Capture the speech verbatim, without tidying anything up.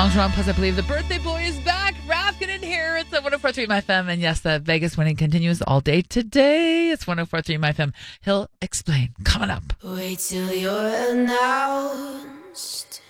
Armstrong, plus I believe the birthday boy is back. Rafkin in here. It's at one oh four point three My F M. And yes, the Vegas winning continues all day today. It's one oh four point three My F M. He'll explain. Coming up. Wait till you're announced.